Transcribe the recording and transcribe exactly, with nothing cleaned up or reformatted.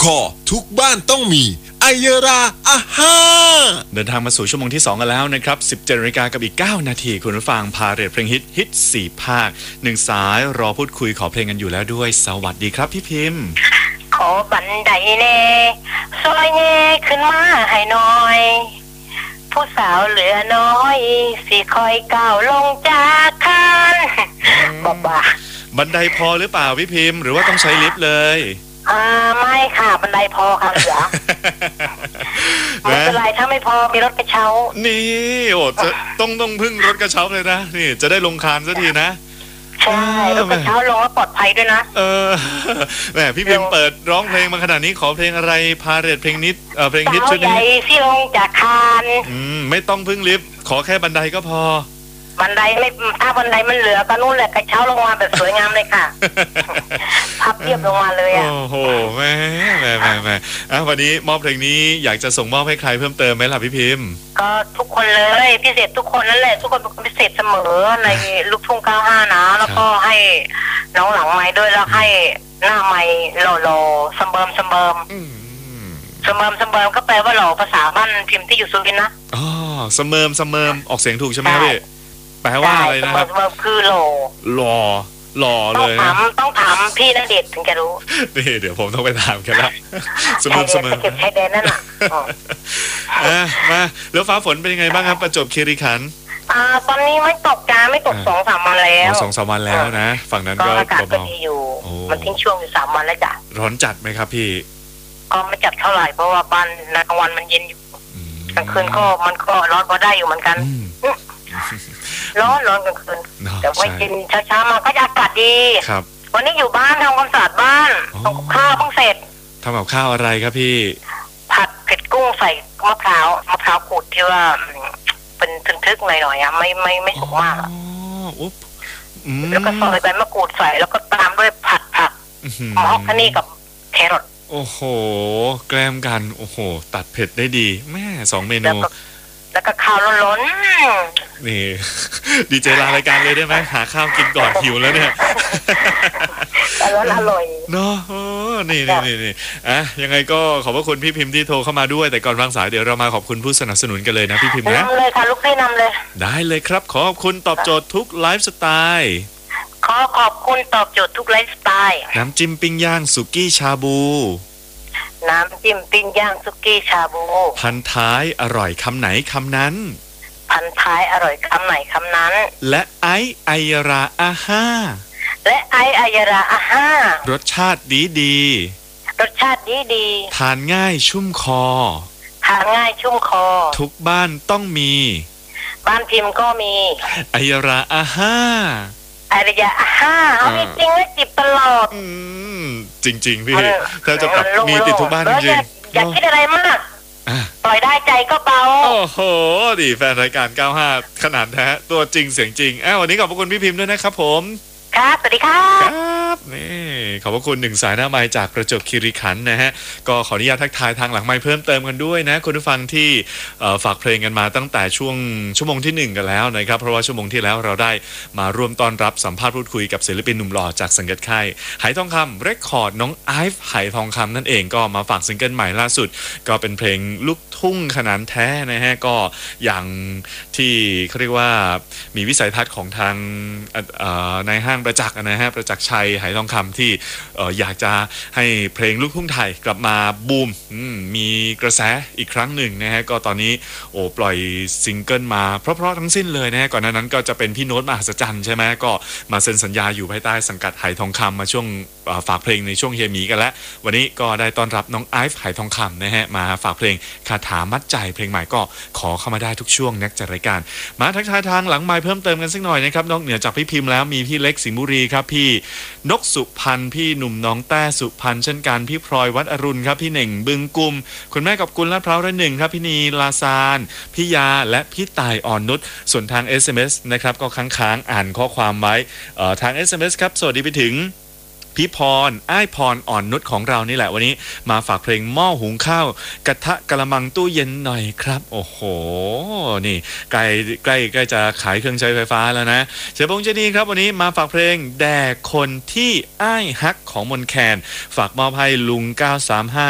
คอทุกบ้านต้องมีไอเยราอาฮ่าเดินทางมาสู่ชั่วโมงที่สองกันแล้วนะครับสิบเจ็ดนาฬิกากับอีกเก้านาทีคุณผู้ฟังพาเรทเพลงฮิตฮิตสี่ภาคหนึ่งสายรอพูดคุยขอเพลงกันอยู่แล้วด้วยสวัสดีครับพี่พิมพ์ขอบันไดเน่ซอยเน่ขึ้นมาให้หน่อยผู้สาวเหลือน้อยสิคอยก้าวลงจากคานบอกว่าบันไดพอหรือเปล่าพี่พิมพ์หรือว่าต้องใช้ลิฟต์เลยอ่าไม่ค่ะบันไดพอค่ะเหลือไม่เป็นไรถ้าไม่พอมีรถกระเช้านี่โอ้จะต้องต้องพึ่งรถกระเช้าเลยนะนี่จะได้ลงคานสักทีนะใช่รถกระเช้าลงแล้วปลอดภัยด้วยนะเออแหมพี่พิมพ์เปิดร้องเพลงมาขนาดนี้ขอเพลงอะไรพาเรทเพลงนิดเออเพลงฮิตชุดนี้ที่ลงจากคานอืมไม่ต้องพึ่งลิฟต์ขอแค่บันไดก็พอบันไดไม่ถ้าบันไดมันเหลือก็นู่นแหละกระเช้าลงมาแบบสวยงามเลยค่ะพับเรียบลงมาเลยอ่ะโอ้โหแม่แม่แม่แม่อ่ะวันนี้มอบเพลงนี้อยากจะส่งมอบให้ใครเพิ่มเติมไหมล่ะพี่พิมพ์ก็ทุกคนเลยพิเศษทุกคนนั่นแหละทุกคนเป็นพิเศษเสมอในลูกทุ่งเก้าห้านะแล้วก็ให้น้องหลังไม้ด้วยแล้วให้หน้าไม้หล่อๆสมเบิมสมเบิมสมเบิมสมเบิมก็แปลว่าหล่อภาษาบ้านพิมพ์ที่อยู่สุรินทร์นะอ๋อสมเบิมสมเบิมออกเสียงถูกใช่ไหมพี่แปลว่าอะไรนะครับคือหล่อหล่อหล่อเลยต้องถามต้องถามพี่ณเดชน์ถึงจะรู้นี่เดี๋ยวผมต้องไปถามกันแล้วสมมติสมมติเก็บชายแดนนั่นน่ะอ่ะมาแล้วฟ้าฝนเป็นยังไงบ้างครับประจวบคีรีขันธ์อ่าตอนนี้ไม่ตกจ้าไม่ตกสองสามวันแล้วสองสามวันแล้วนะฝั่งนั้นก็อากาศก็ดีอยู่มันทิ้งช่วงอยู่สามวันแล้วจ้ะร้อนจัดไหมครับพี่ก็ไม่จัดเท่าไหร่เพราะว่าบ้านในกลางวันมันเย็นอยู่กลางคืนก็มันก็ร้อนพอได้อยู่เหมือนกันร้อนร้อนกลางคืนแต่ว่ากินเช้าๆมาก็อากาศดีครับวันนี้อยู่บ้านทำความสะอาดบ้านทำกับข้าวเพิ่งเสร็จทำกับข้าวอะไรครับพี่ผัดเผ็ดกุ้งใส่มะพร้าวมะพร้าวขูดที่ว่าเป็นทึกๆหน่อยๆอ่ะไม่ไม่ไม่สุกมากอ๋ออุ๊บแล้วก็ซอยใบมะกรูดใส่แล้วก็ตามด้วยผัดผักมะฮอกกานี่กับแครอทโอ้โหแกล้มกันโอ้โหตัดเผ็ดได้ดีแม่สองเมนูแล้วก็ข้าวล้นๆนี่ดีเจลารายการเลยได้ไหมหาข้าวกินก่อนหิวแล้วเนี่ยแต่ล้นอร่อยเนาะนี่นี่นี่นี่อ่ะยังไงก็ขอบพระคุณพี่พิมพ์ที่โทรเข้ามาด้วยแต่ก่อนวางสายเดี๋ยวเรามาขอบคุณผู้สนับสนุนกันเลยนะพี่พิมพ์นะนำเลยค่ะลูกพี่นำเลยได้เลยครับขอบคุณตอบโจทย์ทุกไลฟ์สไตล์ขอขอบคุณตอบโจทย์ทุกไลฟ์สไตล์น้ำจิ้มปิ้งย่างสุกี้ชาบูน้ำจิ้มปิ้งย่างสุกี้ชาบูพันท้ายอร่อยคำไหนคำนั้นพันท้ายอร่อยคำไหนคำนั้นและไอไอยราอาห้าและไอไอยราอาห้ารสชาติดีดีรสชาติดีดีทานง่ายชุ่มคอทานง่ายชุ่มคอทุกบ้านต้องมีบ้านพิมพ์ก็มีไอยราอาห้าไอระยะห้าเอาจริงๆแล้วจิบตลอดอืมจริงๆพี่ถ้าจะแบบมีติดทุกบ้านจริงๆอยากคิดอะไรมากปล่อยได้ใจก็เบาโอ้โหดีแฟนรายการเก้าห้าขนาดแท้ตัวจริงเสียงจริงอ้าววันนี้ขอบพระคุณพี่พิมพ์ด้วยนะครับผมครับสวัสดีครับครับนี่ขอบพระคุณหนึ่งสายหน้าไมค์จากประจวบคีรีขันธ์นะฮะก็ขออนุญาตทักทายทางหลังไมค์เพิ่มเติมกันด้วยนะคุณผู้ฟังที่ฝากเพลงกันมาตั้งแต่ช่วงชั่วโมงที่หนึ่งกันแล้วนะครับเพราะว่าชั่วโมงที่แล้วเราได้มาร่วมต้อนรับสัมภาษณ์พูดคุยกับศิลปินหนุ่มหล่อจากสังกัดค่ายไหทองคำเรคคอร์ดน้องไอฟ์ไหทองคำนั่นเองก็มาฝากซิงเกิลใหม่ล่าสุดก็เป็นเพลงลูกทุ่งขนาดแท้นะฮะก็อย่างที่เขาเรียกว่ามีวิสัยทัศน์ของทางในห้างประจักษ์นะฮะประจักษ์ชัยไหทองคำที่อยากจะให้เพลงลูกทุ่งไทยกลับมาบูมมีกระแสอีกครั้งหนึ่งนะฮะก็ตอนนี้โอ้ปล่อยซิงเกิลมาเพราะๆทั้งสิ้นเลยนะฮะก่อนหน้านั้นก็จะเป็นพี่โน้ตมหัศจรรย์ใช่ไหมก็มาเซ็นสัญญาอยู่ภายใต้สังกัดไหทองคำมาช่วงฝากเพลงในช่วงเฮียหมีกันแล้ววันนี้ก็ได้ต้อนรับน้องไอฟ์ไหทองคำนะฮะมาฝากเพลงคาถามัดใจเพลงใหม่ก็ขอเข้ามาได้ทุกช่วงนักจัดรายการมาทักทายทางหลังไมค์เพิ่มเติมกันสักหน่อยนะครับนอกเหนือจากพี่พิมพ์แล้วมีพี่เล็กสิงห์บุรีครับพี่นกสุพรรณพี่หนุ่มน้องแต้สุพรรณเช่นกันพี่พลอยวัดอรุณครับพี่เหน่งบึงกุมคุณแม่กับกุลลาดพร้าวระหนึ่งครับพี่นีลาซานพี่ยาและพี่ตายอ่อนนุชส่วนทาง เอส เอ็ม เอส นะครับก็ค้างๆอ่านข้อความไว้ทาง เอส เอ็ม เอส ครับสวัสดีไปถึงพี่พรอ้ายพรอ่อนนุชของเรานี่แหละวันนี้มาฝากเพลงหม้อหุงข้าวกระทะกระมังตู้เย็นหน่อยครับโอ้โหนี่ใกล้ใกล้ใกล้จะขายเครื่องใช้ไฟฟ้าแล้วนะเสียพงษ์เจดีครับวันนี้มาฝากเพลงแด่คนที่อ้ายฮักของมนแคนฝากมอบให้ลุงเก้าสามห้า